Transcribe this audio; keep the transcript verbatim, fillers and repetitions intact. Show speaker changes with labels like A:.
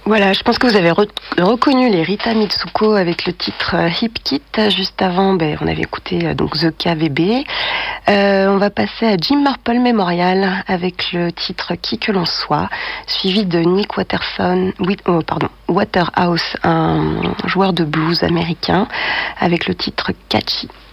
A: Voilà, je pense que vous avez re- reconnu les Rita Mitsuko avec le titre euh, Hip Kit. Juste avant, ben, on avait écouté euh, donc The K V B. Euh, on va passer à Jim Marple Memorial avec le titre Qui que l'on soit, suivi de Nick Waterson, oui, oh, pardon, Waterhouse, un joueur de blues américain, avec le titre Catchy.